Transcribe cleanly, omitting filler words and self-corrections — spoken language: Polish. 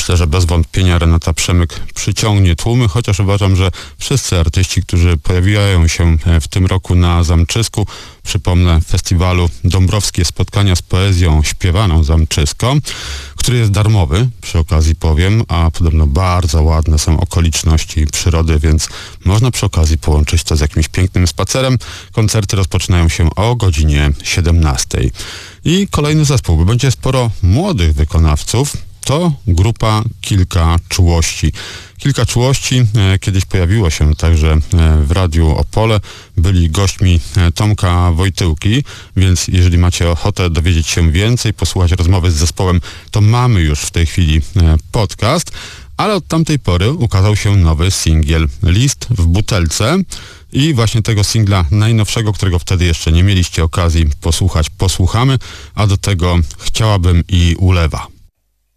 Myślę, że bez wątpienia Renata Przemyk przyciągnie tłumy, chociaż uważam, że wszyscy artyści, którzy pojawiają się w tym roku na Zamczysku, przypomnę, festiwalu Dąbrowskie Spotkania z Poezją Śpiewaną Zamczyską, który jest darmowy, przy okazji powiem, a podobno bardzo ładne są okoliczności przyrody, więc można przy okazji połączyć to z jakimś pięknym spacerem. Koncerty rozpoczynają się o godzinie 17. I kolejny zespół, bo będzie sporo młodych wykonawców, to grupa Kilka Czułości. Kilka Czułości kiedyś pojawiło się także w Radiu Opole. Byli gośćmi Tomka Wojtyłki, więc jeżeli macie ochotę dowiedzieć się więcej, posłuchać rozmowy z zespołem, to mamy już w tej chwili podcast, ale od tamtej pory ukazał się nowy singiel List w butelce i właśnie tego singla najnowszego, którego wtedy jeszcze nie mieliście okazji posłuchać, posłuchamy, a do tego Chciałabym i ulewa.